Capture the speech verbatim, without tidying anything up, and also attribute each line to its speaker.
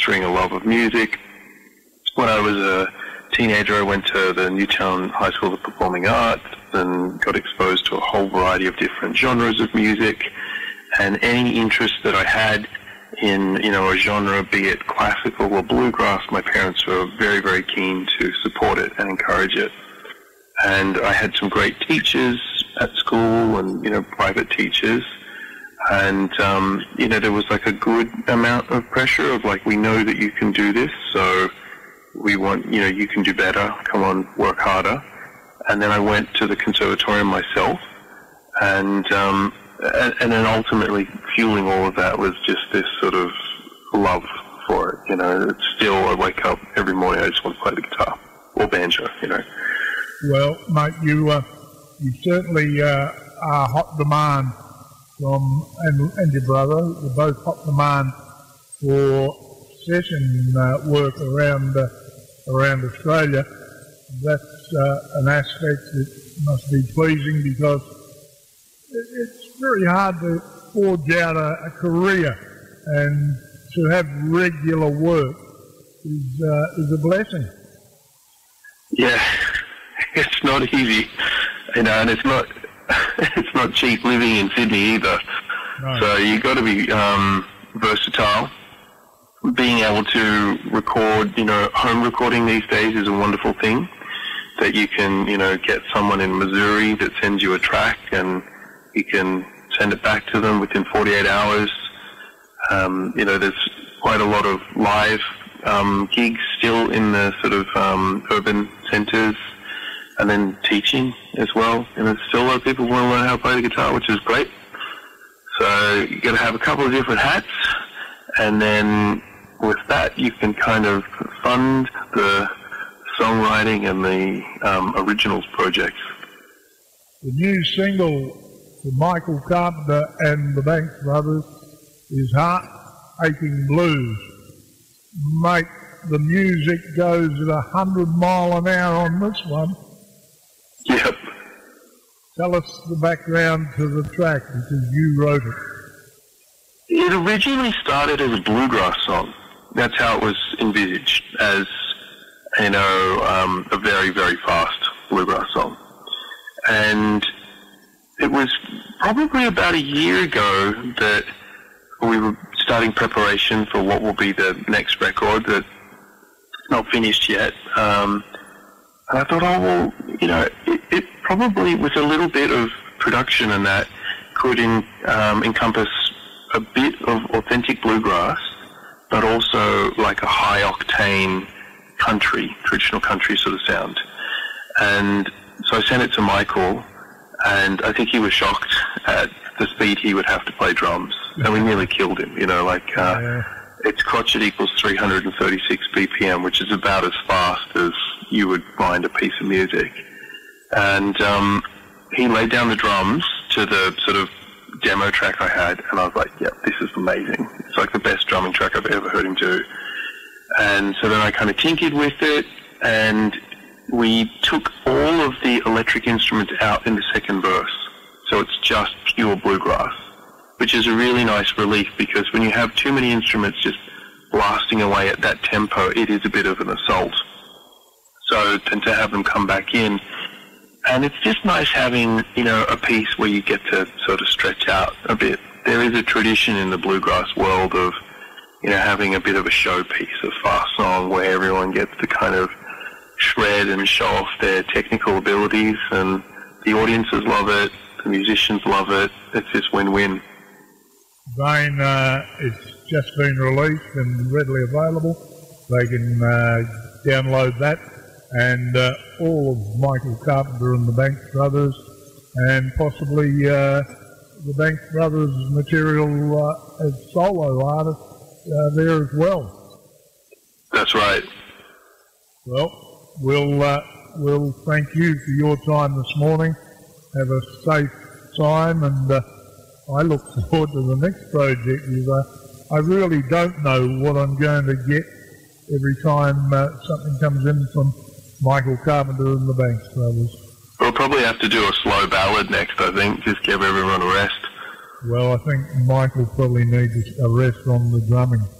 Speaker 1: fostering a love of music. When I was a teenager, I went to the Newtown High School of Performing Arts and got exposed to a whole variety of different genres of music. And any interest that I had in, you know, a genre, be it classical or bluegrass, my parents were very, very keen to support it and encourage it. And I had some great teachers at school and, you know, private teachers. And, um, you know, there was like a good amount of pressure of like, we know that you can do this, so we want, you know, you can do better, come on, work harder. And then I went to the conservatorium myself, and, um, and, and then ultimately fueling all of that was just this sort of love for it, you know. It's still, I wake up every morning, I just want to play the guitar, or banjo, you know.
Speaker 2: Well, mate, you, uh, you certainly uh, are hot demand from, and, and your brother, you're both hot demand for session uh, work around uh, around Australia. That's uh, an aspect that must be pleasing, because it's very hard to forge out a, a career, and to have regular work is uh, is a blessing.
Speaker 1: Yeah, it's not easy, you know, and it's not it's not cheap living in Sydney either. No. So you got to be um, versatile. Being able to record, you know, home recording these days is a wonderful thing. That you can, you know, get someone in Missouri that sends you a track, and you can send it back to them within forty-eight hours. Um, you know, there's quite a lot of live um, gigs still in the sort of um, urban centres, and then teaching as well. And there's still a lot of people who want to learn how to play the guitar, which is great. So you got to have a couple of different hats, and then with that you can kind of fund the songwriting and the um, originals projects.
Speaker 2: The new single for Michael Carpenter and the Banks Brothers is Heart Aching Blues. Mate, the music goes at a hundred mile an hour on this one.
Speaker 1: Yep.
Speaker 2: Tell us the background to the track, because you wrote it.
Speaker 1: It originally started as a bluegrass song. That's how it was envisaged, as, you know, um, a very, very fast bluegrass song. And it was probably about a year ago that we were starting preparation for what will be the next record that's not finished yet. Um, and I thought, oh, well, you know, it, it probably with a little bit of production and that could in, um, encompass a bit of authentic bluegrass, but also like a high-octane country, traditional country sort of sound. And so I sent it to Michael, and I think he was shocked at the speed he would have to play drums. And we nearly killed him, you know, like uh, yeah. Its crotchet equals three hundred thirty-six B P M, which is about as fast as you would find a piece of music. And um, he laid down the drums to the sort of demo track I had, and I was like, yeah, this is amazing. It's like the best drumming track I've ever heard him do. And so then I kind of tinkered with it, and we took all of the electric instruments out in the second verse. So it's just pure bluegrass, which is a really nice relief, because when you have too many instruments just blasting away at that tempo, it is a bit of an assault. So and to have them come back in, and it's just nice having, you know, a piece where you get to sort of stretch out a bit. There is a tradition in the bluegrass world of, you know, having a bit of a showpiece, a fast song where everyone gets to kind of shred and show off their technical abilities, and the audiences love it, the musicians love it. It's just win-win.
Speaker 2: Zane, uh, it's just been released and readily available. They can uh, download that, and uh, all of Michael Carpenter and the Banks Brothers, and possibly uh, the Banks Brothers' material uh, as solo artists uh, there as well.
Speaker 1: That's right.
Speaker 2: Well, we'll uh, we'll thank you for your time this morning. Have a safe time, and uh, I look forward to the next project. Because I, I really don't know what I'm going to get every time uh, something comes in from Michael Carpenter and the Banks Brothers.
Speaker 1: We'll probably have to do a slow ballad next, I think, just give everyone a rest.
Speaker 2: Well, I think Michael probably needs a rest from the drumming.